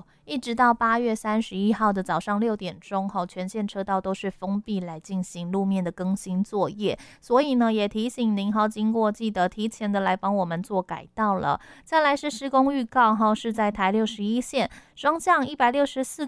一直到8月31号的早上6点钟，全线车道都是封闭来进行路面的更新作业，所以呢也提醒您经过记得提前的来帮我们做改道了。再来是施工预告是在台61线双向164